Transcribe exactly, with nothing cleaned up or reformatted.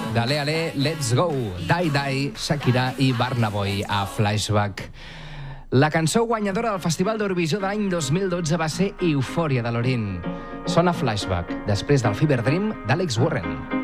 d'Ale Ale, Let's Go, Die Die, Shakira i Burna Boy a Flashback. La cançó guanyadora del Festival d'Eurovisió de l'any dos mil dotze va ser Eufòria de Loreen. Sona Flashback, després del Fever Dream d'Àlex Warren.